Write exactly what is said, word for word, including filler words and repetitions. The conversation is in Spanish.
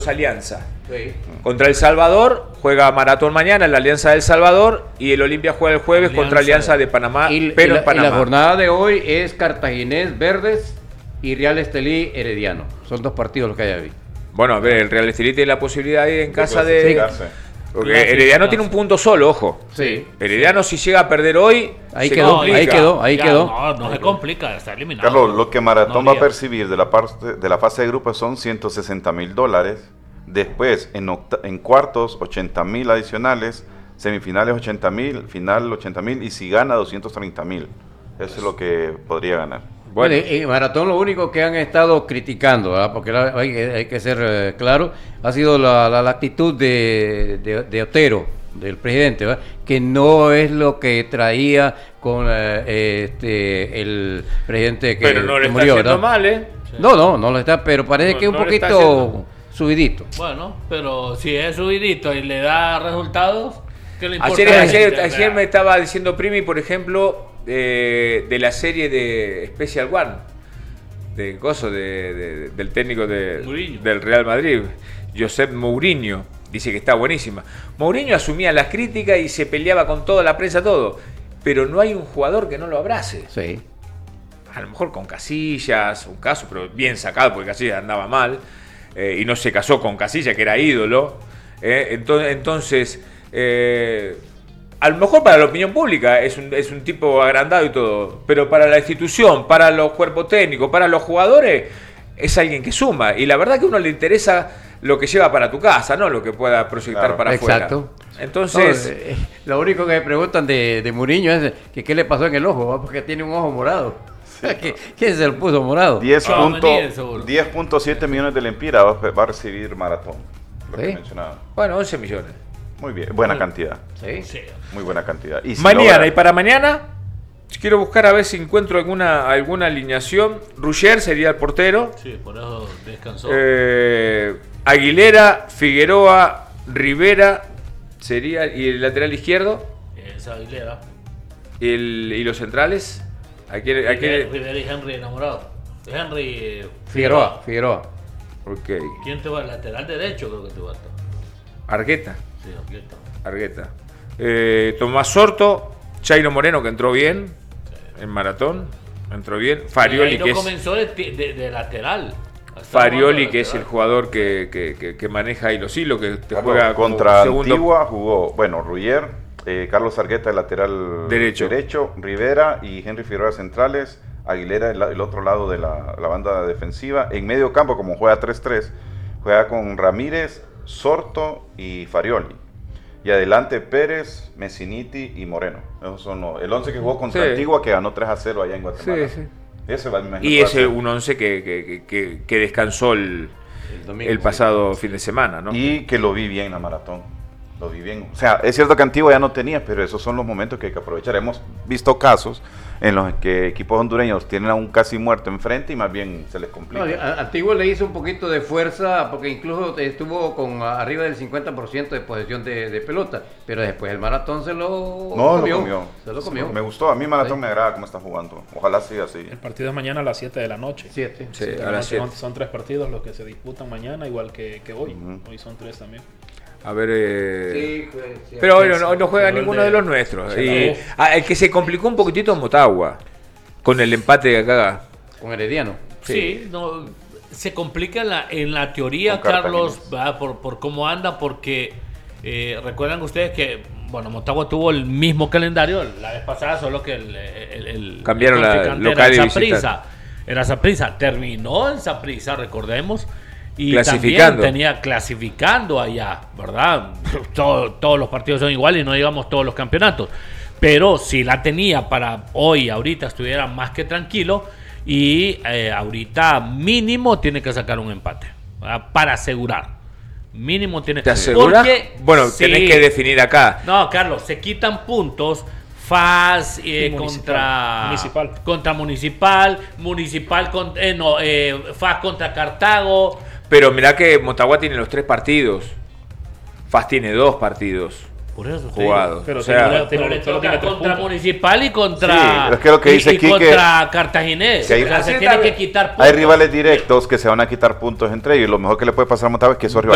Alianza. Sí. Contra El Salvador, juega Maratón mañana, la Alianza del Salvador, y el Olimpia juega el jueves Alianza. contra Alianza de Panamá, Y, pero y la, en Panamá. y la jornada de hoy es Cartaginés Verdes y Real Estelí Herediano. Son dos partidos los que hay ahí. Bueno, a ver, el Real Estelí tiene la posibilidad ahí en casa de... clasificarse. Porque Herediano tiene un punto solo, ojo. Sí. Herediano si llega a perder hoy, Ahí se quedó, complica. ahí quedó, ahí Ya, quedó. No, no se complica, está eliminado. Carlos, lo que Maratón No va a habría. percibir de la parte de la fase de grupos son ciento sesenta mil dólares. Después, en, octa- en cuartos, ochenta mil adicionales. Semifinales, ochenta mil. Final, ochenta mil. Y si gana, doscientos treinta mil. Eso es lo que podría ganar. Bueno, Bueno, en Maratón lo único que han estado criticando, ¿verdad? Porque la- hay, hay que ser eh, claro, ha sido la, la, la actitud de, de, de Otero, del presidente, ¿verdad? Que no es lo que traía con eh, este, el presidente que, pero no le que está murió, haciendo ¿verdad? mal, ¿eh? No, no, no lo está, pero parece No, que un no le está poquito haciendo. subidito. Bueno, pero si es subidito y le da resultados, ¿qué le importa? Ayer, a la ayer, gente? O ayer sea, me estaba diciendo Primi, por ejemplo, eh, de la serie de Special One, de Gozo, de, de- del técnico de, Mourinho. del Real Madrid, Josep Mourinho, dice que está buenísima. Mourinho asumía las críticas y se peleaba con toda la prensa, todo, pero no hay un jugador que no lo abrace. Sí. A lo mejor con Casillas, un caso, pero bien sacado porque Casillas andaba mal, eh, y no se casó con Casillas, que era ídolo. eh, entonces, entonces eh, a lo mejor para la opinión pública es un, es un tipo agrandado y todo, pero para la institución, para los cuerpos técnicos, para los jugadores, es alguien que suma. Y la verdad que a uno le interesa lo que lleva para tu casa, no lo que pueda proyectar Claro. para afuera. Exacto. Entonces... No, eh, lo único que me preguntan de, de Mourinho es que qué le pasó en el ojo, ¿va? Porque tiene un ojo morado. ¿Qué- ¿Quién se lo puso morado? diez Ah, punto- venir, seguro. diez punto siete millones de lempiras va, a- va a recibir Maratón. Lo que Sí. mencionaba. Bueno, once millones. Muy bien, buena cantidad. Sí. Sí. Muy buena cantidad. Y si Mañana, logra- y para mañana, quiero buscar a ver si encuentro alguna, alguna alineación. Ruggier sería el portero. Sí, por eso descansó. Eh, Aguilera, Figueroa, Rivera sería. Y el lateral izquierdo. Esa Aguilera. Y, el- y los centrales. ¿A quién- a quién- Rivera y Henry enamorado. Henry eh, Figueroa, Figueroa. Ok. ¿Quién te va? El lateral derecho creo que te va a estar. Argueta. Sí, aquí está. Argueta. Eh, Tomás Sorto. Chairo Moreno, que entró bien. En maratón. Entró bien. Farioli, Y ahí no que es. comenzó de, de- de lateral. Estaba Farioli, jugando de que es el lateral. jugador que, que, que- que maneja ahí los hilos, que te Carlos, juega como contra segundo. Antigua jugó, bueno, Ruggier, eh, Carlos Argueta, el lateral Derecho. Rivera y Henry Figueroa centrales, Aguilera el, el otro lado de la, la banda defensiva. En medio campo, como juega tres tres, juega con Ramírez, Sorto y Farioli. Y adelante Pérez, Messiniti y Moreno. Esos son los- el once que jugó contra Sí. Antigua, que ganó tres a cero allá en Guatemala. Sí, sí. Ese va, me imagino Y que va a ese ser. un once que, que, que, que descansó el, El domingo, el sí. pasado fin de semana, ¿no? Y que lo vi bien en la maratón. Lo vi bien. O sea, es cierto que Antigua ya no tenía, pero esos son los momentos que hay que aprovechar. Hemos visto casos en los que equipos hondureños tienen a un casi muerto enfrente y más bien se les complica. No, a- Antigua le hizo un poquito de fuerza porque incluso estuvo con a- arriba del cincuenta por ciento de posesión de, de pelota, pero después el maratón se lo no, comió. lo comió. Se lo Sí, comió. me gustó. A mí maratón Sí. me agrada cómo está jugando. Ojalá siga así. El partido es mañana a las siete de la noche. Siete. Sí, Siete de a la las noche. siete. Son, son tres partidos los que se disputan mañana, igual que, que hoy. Ujú. Hoy son tres también. A ver. eh, Sí, pues, sí. Pero hoy no, no, no juega Pero el ninguno de- de los nuestros. Sí, Y, no. ah, el que se complicó un poquitito es Motagua. Con el empate de acá. Con Herediano. Sí, no, se complica en la, en la teoría, Con Carlos, Cartaginés. ¿verdad? por, por cómo anda, porque eh, recuerdan ustedes que, bueno, Motagua tuvo el mismo calendario la vez pasada, solo que el, el, el- Cambiaron el la contrincante local y era visitante. Saprissa. Era Saprissa, terminó en Saprissa, recordemos. Y Clasificando. también tenía clasificando allá, ¿verdad? Todo- todos los partidos son iguales y no digamos todos los campeonatos. Pero si la tenía para hoy, ahorita estuviera más que tranquilo. Y eh, ahorita mínimo tiene que sacar un empate, ¿verdad? Para asegurar. Mínimo tiene ¿Te aseguras? Porque- Bueno, sí. tenés que definir acá. No, Carlos, se quitan puntos. F A S eh, Y Municipal. contra Municipal. contra Municipal, Municipal con, eh, no, eh, F A S contra Cartago. Pero mirá que Motagua tiene los tres partidos. F A S tiene dos partidos Por eso te jugados. digo. Pero O sea, tiene- Pero le solo toca tiene tres contra puntos. Municipal y contra Sí, pero es que lo que y- dice y Quique- contra Cartaginés. que hay- O sea, se así tiene está- que quitar puntos. Hay rivales directos que se van a quitar puntos entre ellos. Lo mejor que le puede pasar a Motagua es que esos no,